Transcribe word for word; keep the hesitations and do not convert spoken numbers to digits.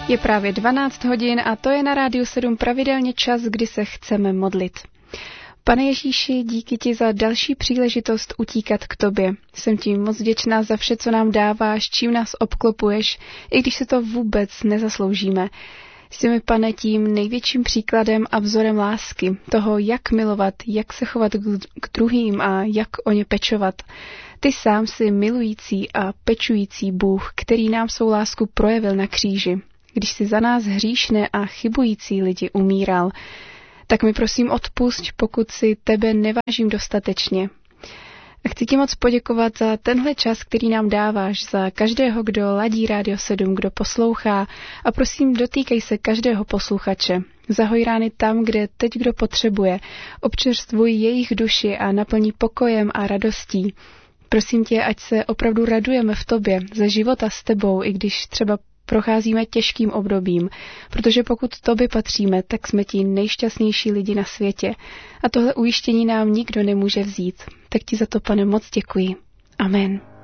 Je právě dvanáct hodin a to je na Rádiu sedm pravidelně čas, kdy se chceme modlit. Pane Ježíši, díky ti za další příležitost utíkat k tobě. Jsem ti moc vděčná za vše, co nám dáváš, čím nás obklopuješ, i když se to vůbec nezasloužíme. Jsi mi, Pane, tím největším příkladem a vzorem lásky, toho, jak milovat, jak se chovat k druhým a jak o ně pečovat. Ty sám jsi milující a pečující Bůh, který nám svou lásku projevil na kříži, když si za nás hříšné a chybující lidi umíral. Tak mi prosím odpusť, pokud si tebe nevážím dostatečně. A chci ti moc poděkovat za tenhle čas, který nám dáváš, za každého, kdo ladí Rádio sedm, kdo poslouchá, a prosím, dotýkej se každého posluchače. Zahoj rány tam, kde teď kdo potřebuje. Občerstvuj jejich duši a naplní pokojem a radostí. Prosím tě, ať se opravdu radujeme v tobě, ze života s tebou, i když třeba procházíme těžkým obdobím, protože pokud tobě patříme, tak jsme ti nejšťastnější lidi na světě a tohle ujištění nám nikdo nemůže vzít. Tak ti za to, Pane, moc děkuji. Amen.